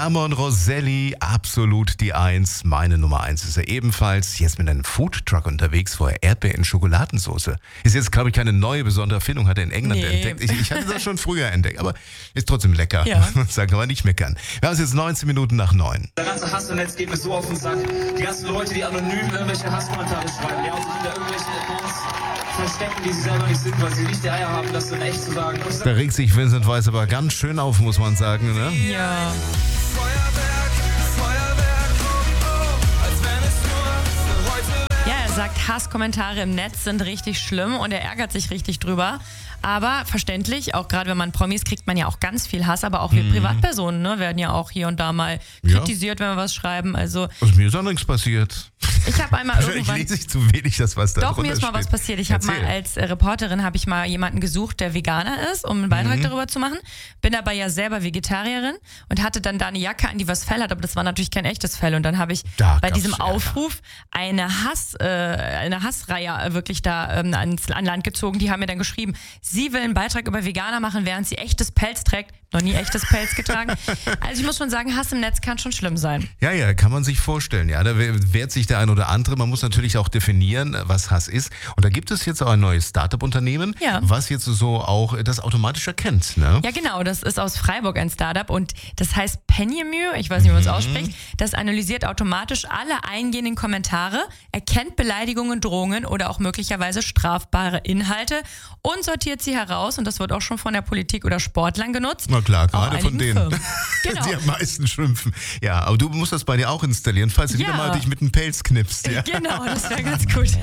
Ramon Roselli, absolut die Eins. Meine Nummer 1 ist er ebenfalls. Jetzt mit einem Foodtruck unterwegs, wo er Erdbeer in Schokoladensauce. Ist jetzt, glaube ich, keine neue besondere Erfindung, hat er in England entdeckt. Ich hatte das schon früher entdeckt, aber ist trotzdem lecker. Ja. Sagt aber nicht meckern. Wir haben es jetzt 19 Minuten nach 9. Der ganze Hass im Netz geht mir so auf den Sack. Die ganzen Leute, die anonym irgendwelche Hasskommentare schreiben, ja, und sich hinter irgendwelchen Accounts verstecken, die sie selber nicht sind, weil sie nicht die Eier haben, das dann echt zu sagen. Da regt sich Vincent Weiss aber ganz schön auf, muss man sagen, ne? Ja. Ja, er sagt, Hasskommentare im Netz sind richtig schlimm und er ärgert sich richtig drüber. Aber verständlich, auch gerade wenn man Promis kriegt man ja auch ganz viel Hass, aber auch wir Privatpersonen werden ja auch hier und da mal kritisiert, wenn wir was schreiben. Also mir ist auch nichts passiert. ich habe einmal irgendwann... Ich lese nicht zu wenig, das was da Doch, mir ist mal was passiert. Ich habe mal als Reporterin jemanden gesucht, der Veganer ist, um einen Beitrag darüber zu machen. Bin aber ja selber Vegetarierin und hatte dann da eine Jacke an, die was Fell hat, aber das war natürlich kein echtes Fell. Und dann habe ich bei diesem Aufruf eine Hassreihe wirklich da an Land gezogen. Die haben mir dann geschrieben, sie will einen Beitrag über Veganer machen, während sie echtes Pelz trägt. Noch nie echtes Pelz getragen. Also ich muss schon sagen, Hass im Netz kann schon schlimm sein. Ja, kann man sich vorstellen. Ja, da wehrt sich der ein oder andere. Man muss natürlich auch definieren, was Hass ist. Und da gibt es jetzt auch ein neues Startup-Unternehmen, was jetzt so auch das automatisch erkennt. Ne? Ja, genau. Das ist aus Freiburg ein Startup und das heißt Penjamur, ich weiß nicht, wie man es ausspricht. Das analysiert automatisch alle eingehenden Kommentare, erkennt Beleidigungen, Drohungen oder auch möglicherweise strafbare Inhalte und sortiert sie heraus. Und das wird auch schon von der Politik oder Sportlern genutzt. Na klar, gerade von denen, genau. die am meisten schimpfen. Ja, aber du musst das bei dir auch installieren, falls du wieder mal dich mit einem Pelz knippst. Ja? Genau, das wäre ganz gut.